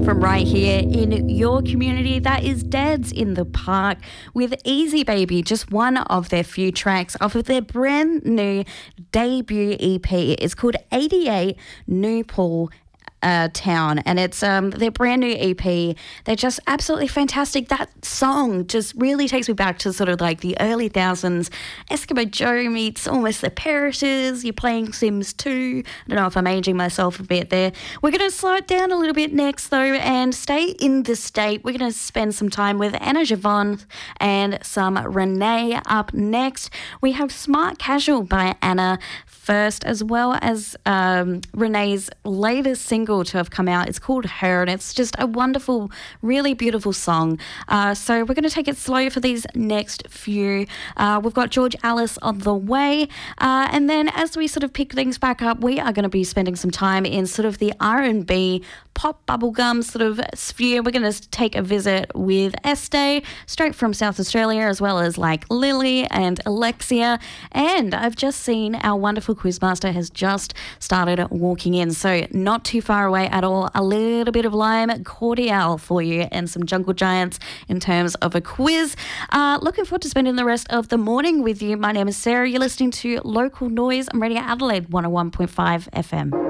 from right here in your community. That is Dads in the Park with Easy Baby, just one of their few tracks off of their brand new debut EP. It's called 88 New Pool Town, and it's their brand new EP. They're just absolutely fantastic. That song just really takes me back to sort of like the early thousands. Eskimo Joe meets almost the Perishes. You're playing Sims 2. I don't know if I'm aging myself a bit there. We're going to slow it down a little bit next though and stay in the state. We're going to spend some time with Anna Javon and some Renee up next. We have Smart Casual by Anna first, as well as Renee's latest single to have come out. It's called Her, and it's just a wonderful, really beautiful song. So we're going to take it slow for these next few. We've got George Alice on the way. And then as we sort of pick things back up, we are going to be spending some time in sort of the R&B pop bubblegum sort of sphere. We're going to take a visit with Estee, straight from South Australia, as well as like Lily and Alexia. And I've just seen our wonderful quizmaster has just started walking in, so not too far away at all. A little bit of Lime Cordial for you and some Jungle Giants in terms of a quiz. Looking forward to spending the rest of the morning with you. My name is Sarah. You're listening to Local Noise. I'm Radio Adelaide 101.5 FM.